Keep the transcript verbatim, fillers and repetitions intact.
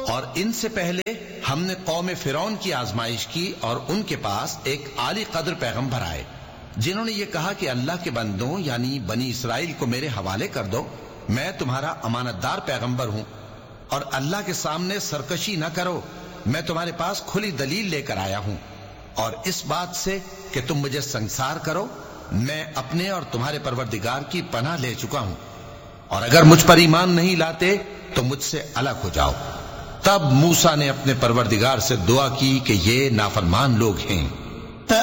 और इनसे पहले हमने कौम फिरौन की आजमाइश की और उनके पास एक आली कद्र पैगंबर आए जिन्होंने ये कहा कि अल्लाह के बंदों यानी बनी इसराइल को मेरे हवाले कर दो, मैं तुम्हारा अमानतदार पैगंबर हूं और अल्लाह के सामने सरकशी न करो, मैं तुम्हारे पास खुली दलील लेकर आया हूं और इस बात से कि तुम मुझे संसार करो, मैं अपने और तुम्हारे परवरदिगार की पनाह ले चुका हूं और अगर मुझ पर ईमान नहीं लाते तो मुझसे अलग हो जाओ। तब मूसा ने अपने परवरदिगार से दुआ की कि ये नाफरमान लोग हैं।